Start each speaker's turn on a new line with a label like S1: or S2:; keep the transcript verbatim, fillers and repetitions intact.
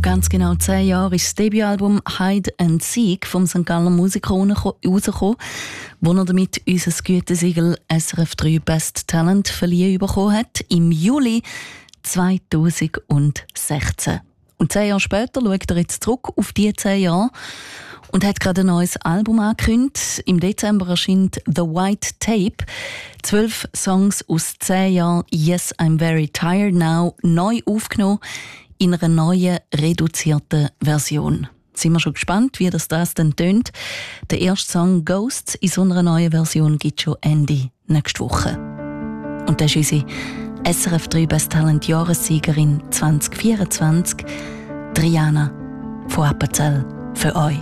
S1: ganz genau zehn Jahren ist das Debütalbum «Hide and Seek» vom Sankt Galler Musiker rausgekommen, wo er damit unser Gütesiegel S R F drei Best Talent verliehen bekommen hat, im Juli zweitausendsechzehn. Und zehn Jahre später schaut er jetzt zurück auf diese zehn Jahre und hat gerade ein neues Album angekündigt. Im Dezember erscheint «The White Tape». Zwölf Songs aus zehn Jahren «Yes, I'm very tired now» neu aufgenommen in einer neuen, reduzierten Version. Sind wir schon gespannt, wie das, das dann tönt. Der erste Song «Ghosts» in so einer neuen Version gibt es schon Ende nächste Woche. Und das ist unsere S R F drei Best Talent Jahressiegerin zwanzig vierundzwanzig, Triana von Appenzell, für euch.